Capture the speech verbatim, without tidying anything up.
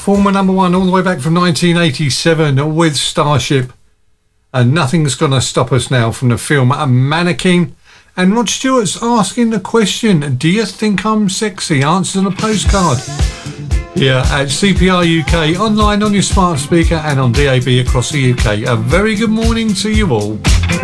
former number one all the way back from nineteen eighty-seven with Starship. And Nothing's Gonna Stop Us Now from the film A Mannequin. And Rod Stewart's asking the question, do you think I'm sexy? Answers on a postcard. Here at C P R U K, online on your smart speaker and on D A B across the U K. A very good morning to you all.